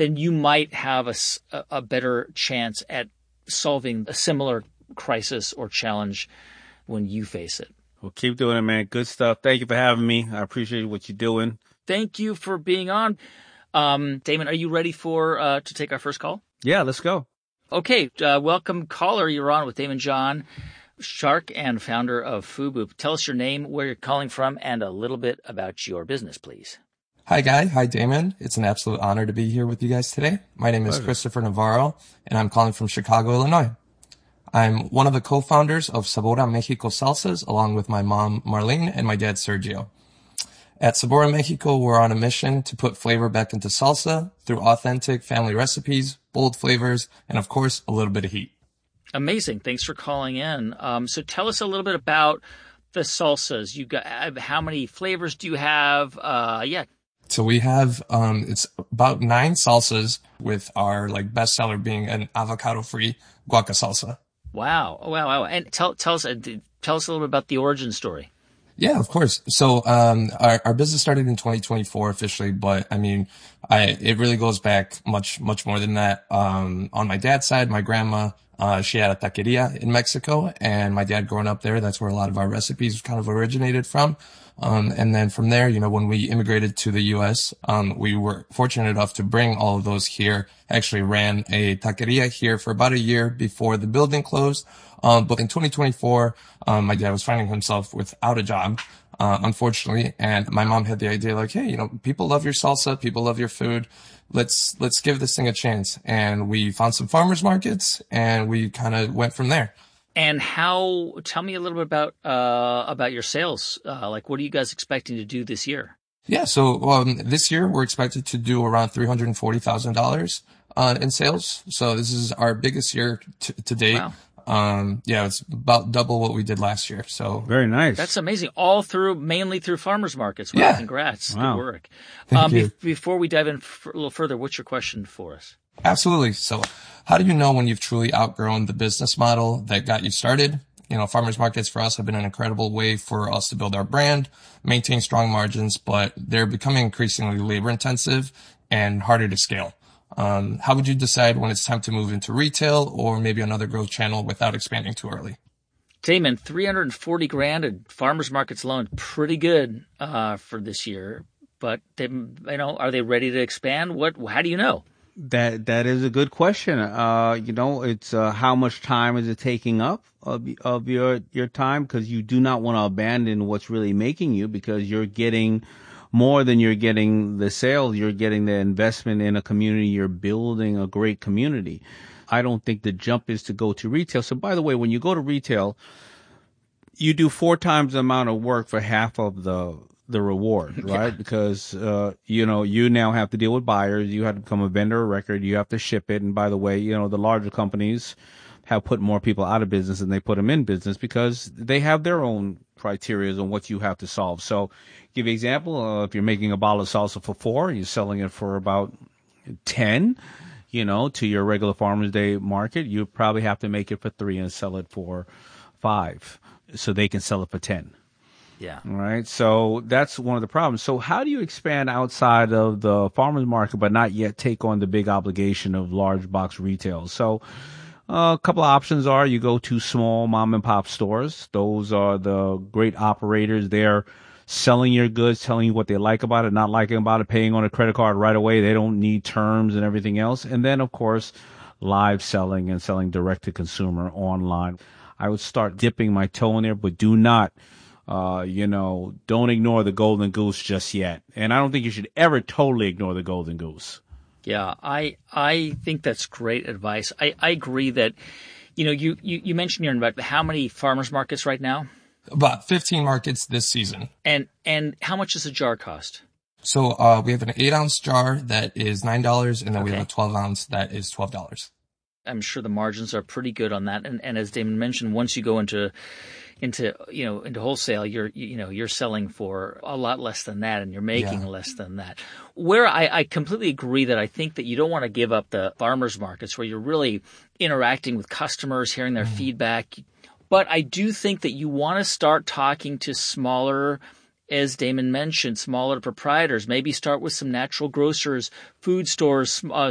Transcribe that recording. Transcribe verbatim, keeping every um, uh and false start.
then you might have a, a better chance at solving a similar crisis or challenge when you face it. Well, keep doing it, man. Good stuff. Thank you for having me. I appreciate what you're doing. Thank you for being on. Um, Damon, are you ready for uh, to take our first call? Yeah, let's go. Okay, uh, welcome, caller. You're on with Damon John, shark and founder of FUBU. Tell us your name, where you're calling from, and a little bit about your business, please. Hi, Guy. Hi, Damon. It's an absolute honor to be here with you guys today. My name is Pleasure. Christopher Navarro, and I'm calling from Chicago, Illinois. I'm one of the co-founders of Sabora Mexico Salsas, along with my mom, Marlene, and my dad, Sergio. At Sabora Mexico, we're on a mission to put flavor back into salsa through authentic family recipes, bold flavors, and, of course, a little bit of heat. Amazing. Thanks for calling in. Um, so tell us a little bit about the salsas. You got how many flavors do you have? Uh, yeah. So we have, um, it's about nine salsas, with our like bestseller being an avocado-free guaca salsa. Wow. Wow. Wow. And tell, tell us, uh, tell us a little bit about the origin story. Yeah, of course. So, um, our, our business started in twenty twenty-four officially, but I mean, I, it really goes back much, much more than that. Um, on my dad's side, my grandma, uh, she had a taqueria in Mexico, and my dad growing up there, that's where a lot of our recipes kind of originated from. Um, and then from there, you know, when we immigrated to the U S, um, we were fortunate enough to bring all of those here. Actually ran a taqueria here for about a year before the building closed. Um, but in twenty twenty-four, um, my dad was finding himself without a job, uh, unfortunately. And my mom had the idea like, hey, you know, people love your salsa. People love your food. Let's, let's give this thing a chance. And we found some farmers markets, and we kind of went from there. And how, tell me a little bit about, uh, about your sales. Uh, like, what are you guys expecting to do this year? Yeah. So, um, this year we're expected to do around three hundred forty thousand dollars, uh, in sales. So this is our biggest year t- to date. Wow. Um, yeah, it's about double what we did last year. So Very nice. That's amazing. All through, mainly through farmers markets. Wow, Yeah. Congrats. Wow. Good work. Thank um, you. Be- before we dive in f- a little further, what's your question for us? Absolutely. So how do you know when you've truly outgrown the business model that got you started? You know, farmers markets for us have been an incredible way for us to build our brand, maintain strong margins, but they're becoming increasingly labor intensive and harder to scale. Um, how would you decide when it's time to move into retail or maybe another growth channel without expanding too early? Damon, three hundred forty grand at farmers markets alone, pretty good, uh, for this year. But they, you know, are they ready to expand? What, how do you know? That that is a good question. Uh, you know, it's uh, how much time is it taking up of of your your time? Because you do not want to abandon what's really making you, because you're getting more than you're getting the sales. You're getting the investment in a community. You're building a great community. I don't think the jump is to go to retail. So, by the way, when you go to retail, you do four times the amount of work for half of the the reward, right? Yeah. Because, uh, you know, you now have to deal with buyers. You have to become a vendor of record. You have to ship it. And by the way, you know, the larger companies have put more people out of business than they put them in business, because they have their own criteria on what you have to solve. So give you an example. Uh, if you're making a bottle of salsa for four, and you're selling it for about ten, you know, to your regular Farmers Day market, you probably have to make it for three and sell it for five so they can sell it for ten. Yeah. All right. So that's one of the problems. So how do you expand outside of the farmers market, but not yet take on the big obligation of large box retail? So uh, a couple of options are you go to small mom and pop stores. Those are the great operators. They're selling your goods, telling you what they like about it, not liking about it, paying on a credit card right away. They don't need terms and everything else. And then, of course, live selling and selling direct to consumer online. I would start dipping my toe in there, but do not Uh, you know, don't ignore the golden goose just yet. And I don't think you should ever totally ignore the golden goose. Yeah, I I think that's great advice. I, I agree that, you know, you, you, you mentioned you're in about how many farmers markets right now? About fifteen markets this season. And and how much does a jar cost? So uh, we have an eight ounce jar that is nine dollars, and then we Okay. have a twelve ounce that is twelve dollars. I'm sure the margins are pretty good on that. And, and as Damon mentioned, once you go into into you know into wholesale, you're you know you're selling for a lot less than that, and you're making Yeah. less than that. Where I, I completely agree that I think that you don't want to give up the farmers markets where you're really interacting with customers, hearing their Mm. feedback. But I do think that you want to start talking to smaller, as Damon mentioned, smaller proprietors. Maybe start with some natural grocers, food stores, uh,